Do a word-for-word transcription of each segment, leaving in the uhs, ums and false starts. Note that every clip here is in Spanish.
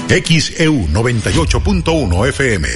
X E U noventa y ocho punto uno F M.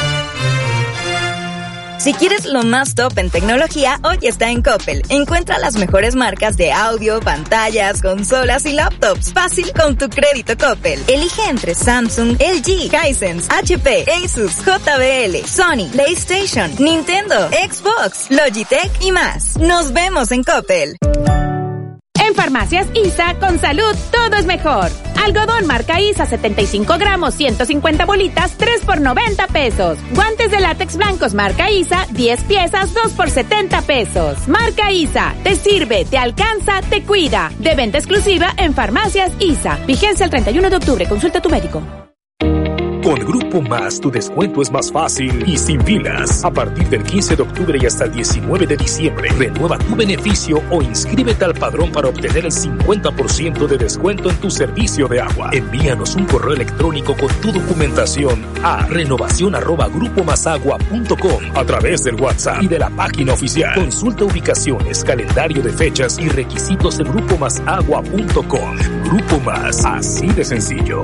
Si quieres lo más top en tecnología, hoy está en Coppel. Encuentra las mejores marcas de audio, pantallas, consolas y laptops. Fácil con tu crédito Coppel. Elige entre Samsung, L G, Hisense, H P, Asus, J B L, Sony, PlayStation, Nintendo, Xbox, Logitech y más. Nos vemos en Coppel. En Farmacias ISA, con salud, todo es mejor. Algodón marca ISA, setenta y cinco gramos, ciento cincuenta bolitas, tres por noventa pesos. Guantes de látex blancos marca ISA, diez piezas, dos por setenta pesos. Marca ISA, te sirve, te alcanza, te cuida. De venta exclusiva en Farmacias ISA. Vigencia el treinta y uno de octubre, consulta a tu médico. Con Grupo Más, tu descuento es más fácil y sin filas. A partir del quince de octubre y hasta el diecinueve de diciembre, renueva tu beneficio o inscríbete al padrón para obtener el cincuenta por ciento de descuento en tu servicio de agua. Envíanos un correo electrónico con tu documentación a renovación arroba grupo más agua punto com a través del WhatsApp y de la página oficial. Consulta ubicaciones, calendario de fechas y requisitos en grupo más agua punto com. Grupo Más, así de sencillo.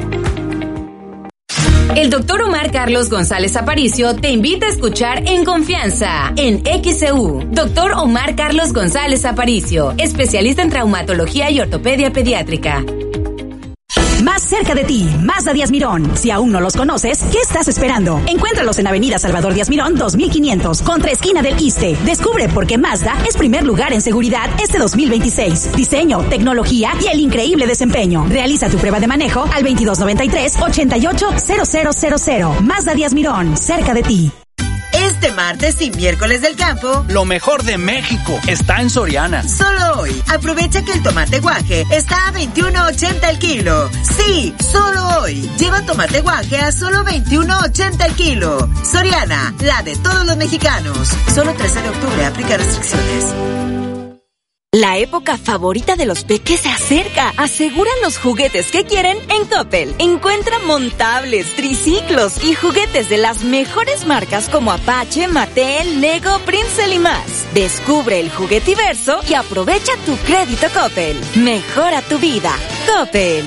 El doctor Omar Carlos González Aparicio te invita a escuchar En Confianza, en X E U. Doctor Omar Carlos González Aparicio, especialista en traumatología y ortopedia pediátrica. Más cerca de ti, Mazda Díaz Mirón. Si aún no los conoces, ¿qué estás esperando? Encuéntralos en Avenida Salvador Díaz Mirón dos mil quinientos, contra esquina del Iste. Descubre por qué Mazda es primer lugar en seguridad este dos mil veintiséis. Diseño, tecnología y el increíble desempeño. Realiza tu prueba de manejo al veintidós noventa y tres, ochenta y ocho, cero cero cero cero. Mazda Díaz Mirón, cerca de ti. Este martes y miércoles del campo, lo mejor de México está en Soriana. Solo hoy, aprovecha que el tomate guaje está a veintiuno ochenta el kilo. Sí, solo hoy. Lleva tomate guaje a solo veintiuno ochenta el kilo. Soriana, la de todos los mexicanos. Solo trece de octubre, aplica restricciones. La época favorita de los peques se acerca. Aseguran los juguetes que quieren en Coppel. Encuentra montables, triciclos y juguetes de las mejores marcas como Apache, Mattel, Lego, Princeton y más. Descubre el juguetiverso y aprovecha tu crédito Coppel. Mejora tu vida. Coppel.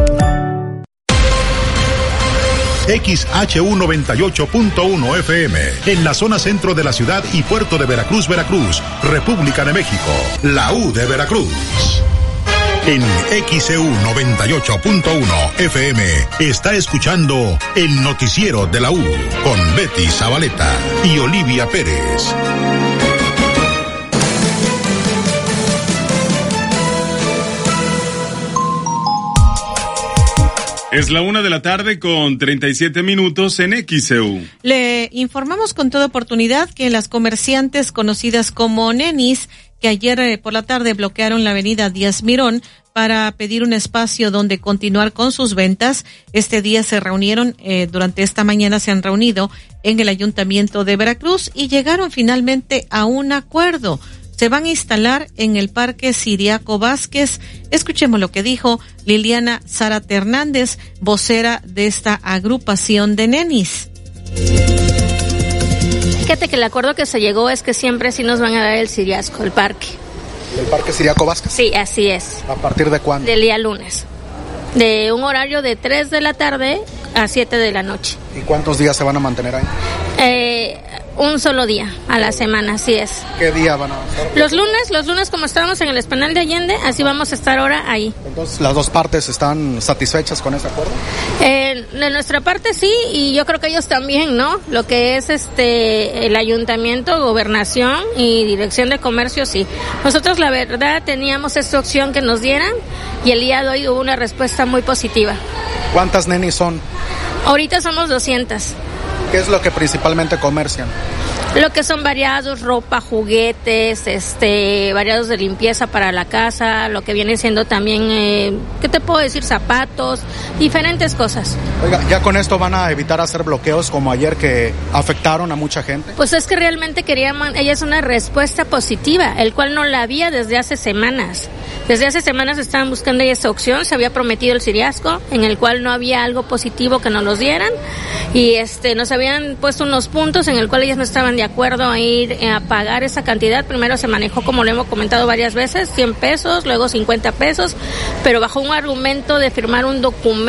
X H U noventa y ocho punto uno F M, en la zona centro de la ciudad y puerto de Veracruz, Veracruz, República de México, la U de Veracruz. En X E U noventa y ocho punto uno F M está escuchando el noticiero de la U con Betty Zabaleta y Olivia Pérez. Es la una de la tarde con treinta y siete minutos en X E U. Le informamos con toda oportunidad que las comerciantes conocidas como nenis, que ayer eh, por la tarde bloquearon la avenida Díaz Mirón para pedir un espacio donde continuar con sus ventas, este día se reunieron, eh, durante esta mañana se han reunido en el Ayuntamiento de Veracruz y llegaron finalmente a un acuerdo. Se van a instalar en el Parque Ciriaco Vázquez. Escuchemos lo que dijo Liliana Zárate Hernández, vocera de esta agrupación de nenis. Fíjate que el acuerdo que se llegó es que siempre sí nos van a dar el Ciriasco, el parque. ¿El Parque Ciriaco Vázquez? Sí, así es. ¿A partir de cuándo? Del día lunes. De un horario de tres de la tarde a siete de la noche. ¿Y cuántos días se van a mantener ahí? Eh... Un solo día a la semana, así es. ¿Qué día van a estar? Los lunes, los lunes como estábamos en el Esplanal de Allende, así vamos a estar ahora ahí. Entonces, ¿las dos partes están satisfechas con ese acuerdo? Eh, de nuestra parte sí, y yo creo que ellos también, ¿no? Lo que es este el ayuntamiento, gobernación y dirección de comercio, sí. Nosotros la verdad teníamos esta opción que nos dieran y el día de hoy hubo una respuesta muy positiva. ¿Cuántas nenis son? Ahorita somos doscientas. ¿Qué es lo que principalmente comercian? Lo que son variados, ropa, juguetes, este, variados de limpieza para la casa, lo que viene siendo también, eh, ¿qué te puedo decir? Zapatos, diferentes cosas. Oiga, ¿ya con esto van a evitar hacer bloqueos como ayer que afectaron a mucha gente? Pues es que realmente queríamos, ella es una respuesta positiva, el cual no la había desde hace semanas. Desde hace semanas estaban buscando esa opción, se había prometido el Ciriasco, en el cual no había algo positivo que nos los dieran, y este, nos habían puesto unos puntos en el cual ellas no estaban de acuerdo a ir a pagar esa cantidad. Primero se manejó, como lo hemos comentado varias veces, cien pesos, luego cincuenta pesos, pero bajo un argumento de firmar un documento